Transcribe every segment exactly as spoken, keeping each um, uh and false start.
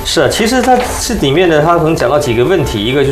是啊，其实它这里面呢，它可能讲到几个问题，一个就是，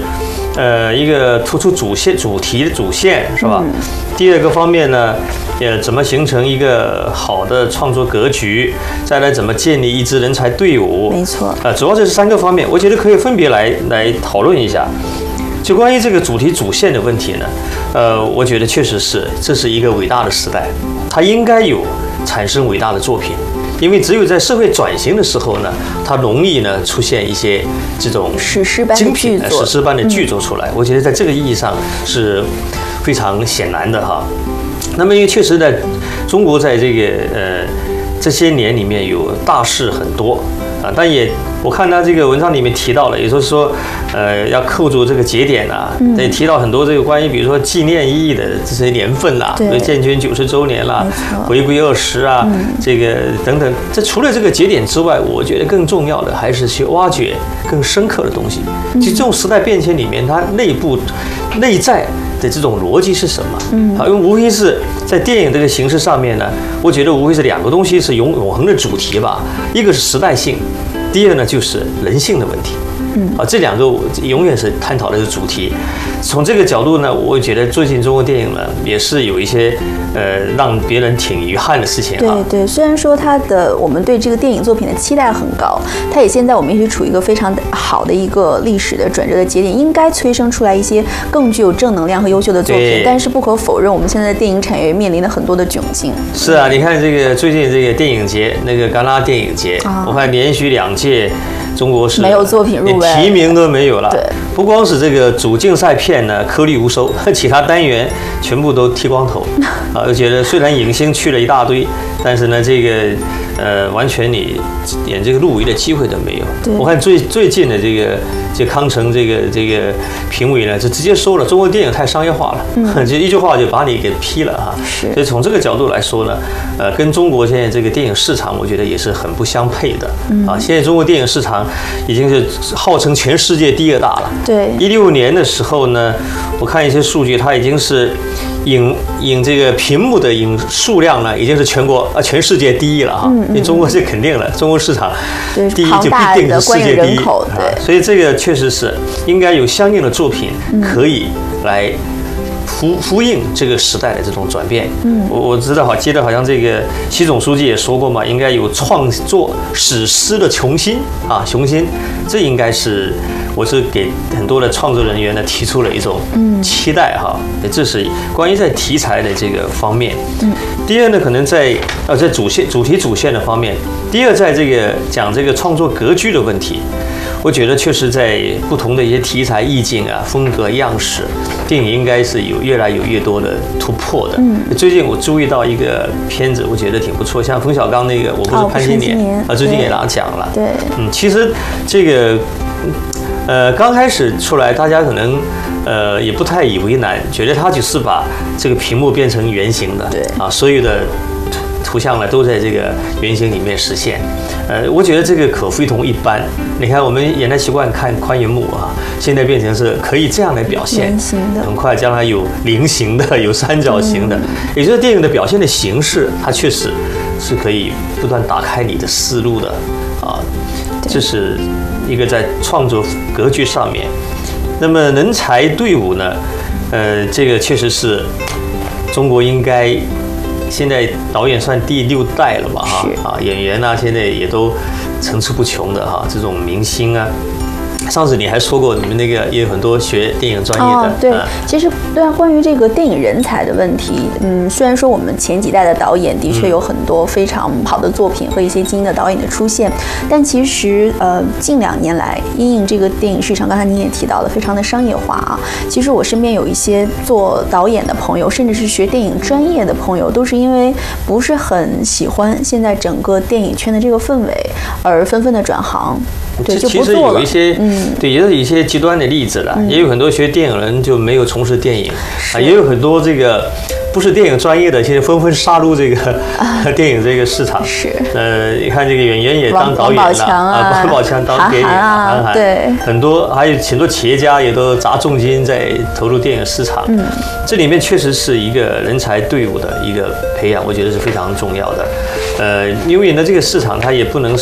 呃，一个突出主线、主题的主线是吧？嗯、第二个方面呢，呃，怎么形成一个好的创作格局？再来怎么建立一支人才队伍？ 没错。啊、 呃，主要这是三个方面，我觉得可以分别来来讨论一下。就关于这个主题主线的问题呢，呃，我觉得确实是这是一个伟大的时代，它应该有产生伟大的作品。因为只有在社会转型的时候呢，它容易呢出现一些这种史诗般的剧作， 史诗般的剧作出来。嗯、我觉得在这个意义上是非常显然的哈。那么因为确实在中国在这个呃这些年里面有大事很多啊，但也我看他这个文章里面提到了，也就是说，呃，要扣住这个节点啊，也、嗯、提到很多这个关于比如说纪念意义的这些年份啦，比如建军九十周年啦，回归二十啊，嗯、这个等等。这除了这个节点之外，我觉得更重要的还是去挖掘更深刻的东西。其实这种时代变迁里面，它内部内在的这种逻辑是什么？嗯，啊，因为无非是在电影这个形式上面呢，我觉得无非是两个东西是永永恒的主题吧，一个是时代性。第二呢，就是人性的问题，嗯，啊，这两个永远是探讨的主题。从这个角度呢，我觉得最近中国电影呢也是有一些呃让别人挺遗憾的事情啊。 对对，虽然说它的我们对这个电影作品的期待很高，它也现在我们也许处于一个非常好的一个历史的转折的节点，应该催生出来一些更具有正能量和优秀的作品。但是不可否认，我们现在的电影产业面临了很多的窘境。 是啊，你看这个最近这个电影节，那个戛纳电影节，啊、我看连续两届中国是没有作品入围， 连提名都没有了。 对， 不光是这个主竞赛片呢颗粒无收，其他单元全部都剃光头。啊，我觉得虽然影星去了一大堆，但是呢，这个呃，完全你演这个入围的机会都没有。我看最最近的这个这康城这个这个评委呢，就直接说了，中国电影太商业化了，嗯、就一句话就把你给批了哈。所以从这个角度来说呢，呃，跟中国现在这个电影市场，我觉得也是很不相配的。嗯、啊，现在中国电影市场已经是号称全世界第二大了。 对， 一六年的时候呢，我看一些数据，它已经是影影这个屏幕的影数量呢，已经是全国啊全世界第一了哈。嗯嗯、因为中国是肯定了，中国市场第一就必定是世界第一。 对， 所以这个确实是应该有相应的作品可以来呼呼应这个时代的这种转变。嗯，我我知道哈，记得好像这个习总书记也说过嘛，应该有创作史诗的雄心啊，雄心，这应该是我是给很多的创作人员呢提出了一种期待哈。这是关于在题材的这个方面。嗯，第二呢，可能在呃在主线主题主线的方面，第二在这个讲这个创作格局的问题。我觉得确实在不同的一些题材意境啊、风格样式，电影应该是有越来有越多的突破的。嗯，最近我注意到一个片子，我觉得挺不错，像冯小刚那个《我不是潘金莲》啊，最近也拿奖了。 对， 嗯，其实这个呃刚开始出来，大家可能呃也不太以为难，觉得他只是把这个屏幕变成圆形的，对啊，所有的图像呢都在这个圆形里面实现。呃，我觉得这个可非同一般。你看，我们原来习惯看宽银幕啊，现在变成是可以这样来表现， 圆形的， 很快将来有菱形的，有三角形的，嗯、也就是电影的表现的形式，它确实是可以不断打开你的思路的啊。这是一个在创作格局上面。那么人才队伍呢？呃，这个确实是中国应该。现在导演算第六代了吧？哈啊，演员啊，现在也都层出不穷的哈，这种明星啊。上次你还说过，你们那个也有很多学电影专业的。 哦，对，啊、其实对啊，关于这个电影人才的问题，嗯，虽然说我们前几代的导演的确有很多非常好的作品和一些精英的导演的出现，但其实呃，近两年来，因应这个电影市场，刚才您也提到了，非常的商业化啊。其实我身边有一些做导演的朋友，甚至是学电影专业的朋友，都是因为不是很喜欢现在整个电影圈的这个氛围，而纷纷的转行。对，就不做了。 其实有一些，嗯，对，也有一些极端的例子了，嗯、也有很多学电影人就没有从事电影，啊，也有很多这个不是电影专业的，现在纷纷杀入这个、啊、电影这个市场。 是， 呃，你看这个演员也当导演了， 王宝强啊， 王宝强当电影啊，韩寒， 对， 很多还有很多企业家也都砸重金在投入电影市场。嗯，这里面确实是一个人才队伍的一个培养，我觉得是非常重要的。呃，因为呢，这个市场它也不能。